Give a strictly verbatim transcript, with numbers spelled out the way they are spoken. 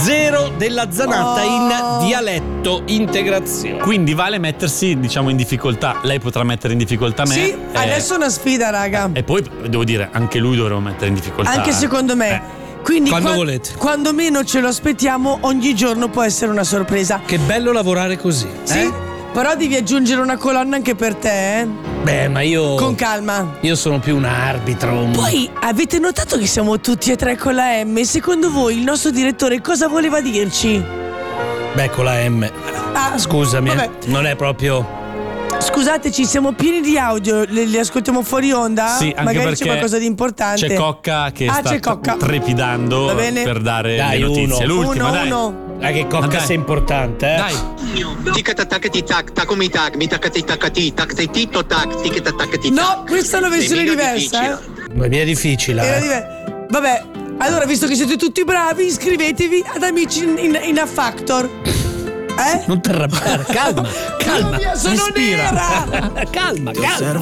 Zero della Zanatta Oh. in dialetto integrazione. Quindi vale mettersi, diciamo, in difficoltà. Lei potrà mettere in difficoltà me. Sì, eh, adesso è una sfida, raga. E poi devo dire, anche lui dovremmo mettere in difficoltà. Anche eh. secondo me. Eh. Quindi Quando qua- volete. Quando meno ce lo aspettiamo, ogni giorno può essere una sorpresa. Che bello lavorare così. Sì? eh? Però devi aggiungere una colonna anche per te, eh? Beh, ma io. Con calma. Io sono più un arbitro. Poi avete notato che siamo tutti e tre con la M? Secondo voi il nostro direttore cosa voleva dirci? Beh, con la M. Ah, Scusami, eh, vabbè. non è proprio. Scusateci, siamo pieni di audio, le, le ascoltiamo fuori onda? Sì, anche Magari perché c'è qualcosa di importante. C'è Cocca che Ah, sta c'è Cocca. trepidando Va bene. per dare Dai, le notizie. uno. L'ultima, uno, dai. uno. Dai, che Ma cocca dai. sei importante, eh? Dai. Tic-tac-ti tac, tacomi tac, mi tac-ti tac-ti tac, sei titto tac, tic-tac-ti tac. No, questa è una versione diversa, eh? Ma è difficile, Era eh? diver- Vabbè, allora visto che siete tutti bravi, iscrivetevi ad Amici in, in, in a Factor. Eh? Non ti arrabbiare, calma, calma. Mamma mia, sono respira. nera! calma, calma.